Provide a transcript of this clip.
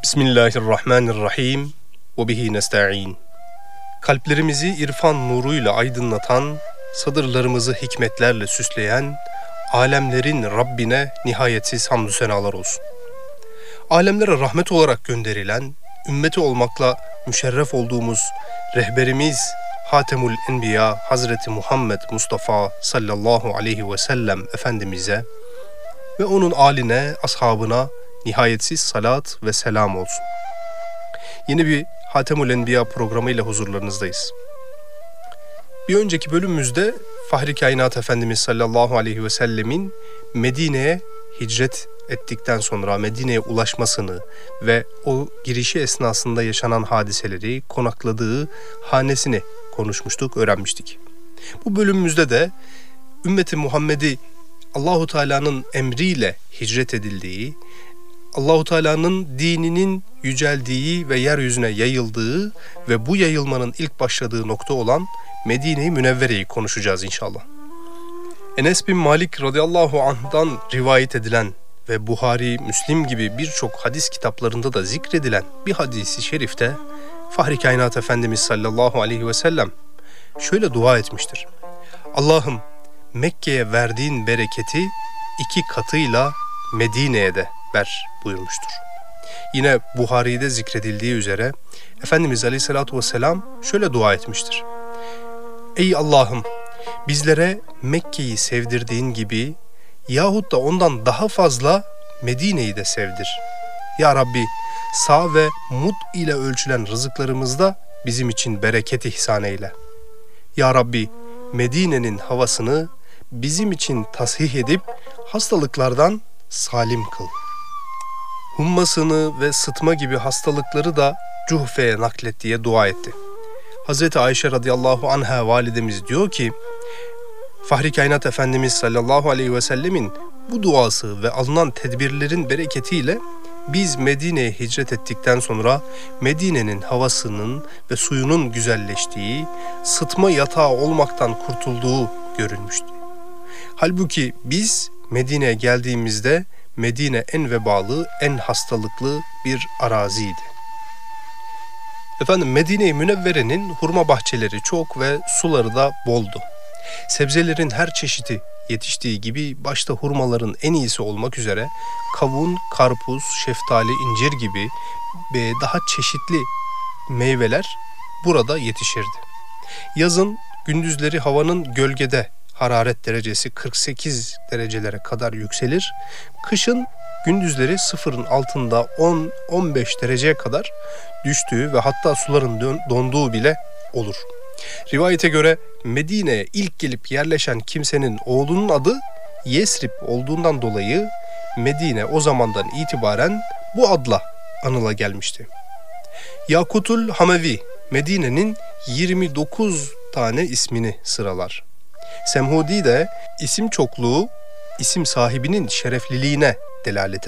Bismillahirrahmanirrahim. Ve bihi nesta'in. Kalplerimizi irfan nuruyla aydınlatan, sadırlarımızı hikmetlerle süsleyen, alemlerin Rabbine nihayetsiz hamdü senalar olsun. Alemlere rahmet olarak gönderilen, ümmeti olmakla müşerref olduğumuz rehberimiz Hatemul Enbiya Hazreti Muhammed Mustafa sallallahu aleyhi ve sellem Efendimiz'e ve onun âline, ashabına nihayetsiz salat ve selam olsun. Yeni bir Hatemul Enbiya programıyla huzurlarınızdayız. Bir önceki bölümümüzde Fahri Kainat Efendimiz sallallahu aleyhi ve sellemin Medine'ye hicret ettikten sonra Medine'ye ulaşmasını ve o girişi esnasında yaşanan hadiseleri, konakladığı hanesini konuşmuştuk, öğrenmiştik. Bu bölümümüzde de ümmeti Muhammed'i Allahu Teala'nın emriyle hicret edildiği, Allahu Teala'nın dininin yüceldiği ve yeryüzüne yayıldığı ve bu yayılmanın ilk başladığı nokta olan Medine-i Münevvere'yi konuşacağız inşallah. Enes bin Malik radıyallahu anh'dan rivayet edilen ve Buhari, Müslim gibi birçok hadis kitaplarında da zikredilen bir hadisi şerifte Fahri Kainat Efendimiz sallallahu aleyhi ve sellem şöyle dua etmiştir. Allah'ım Mekke'ye verdiğin bereketi 2 katıyla Medine'ye de ver buyurmuştur. Yine Buhari'de zikredildiği üzere Efendimiz Aleyhisselatü Vesselam şöyle dua etmiştir. Ey Allah'ım bizlere Mekke'yi sevdirdiğin gibi yahut da ondan daha fazla Medine'yi de sevdir. Ya Rabbi sağ ve mut ile ölçülen rızıklarımızda bizim için bereket ihsan eyle. Ya Rabbi Medine'nin havasını bizim için tasih edip hastalıklardan salim kıl. Hummasını ve sıtma gibi hastalıkları da Cuhfe'ye naklet diye dua etti. Hazreti Ayşe radıyallahu anha validemiz diyor ki, Fahri Kainat Efendimiz sallallahu aleyhi ve sellemin bu duası ve alınan tedbirlerin bereketiyle biz Medine'ye hicret ettikten sonra Medine'nin havasının ve suyunun güzelleştiği, sıtma yatağı olmaktan kurtulduğu görülmüştü. Halbuki biz Medine'ye geldiğimizde Medine en vebalı, en hastalıklı bir araziydi. Efendim Medine-i Münevvere'nin hurma bahçeleri çok ve suları da boldu. Sebzelerin her çeşidi yetiştiği gibi başta hurmaların en iyisi olmak üzere kavun, karpuz, şeftali, incir gibi daha çeşitli meyveler burada yetişirdi. Yazın gündüzleri havanın gölgede hararet derecesi 48 derecelere kadar yükselir. Kışın gündüzleri sıfırın altında 10-15 dereceye kadar düştüğü ve hatta suların donduğu bile olur. Rivayete göre Medine'ye ilk gelip yerleşen kimsenin oğlunun adı Yesrib olduğundan dolayı Medine o zamandan itibaren bu adla anıla gelmişti. Yakutul Hamevi Medine'nin 29 tane ismini sıralar. Semhudi de isim çokluğu isim sahibinin şerefliliğine delalet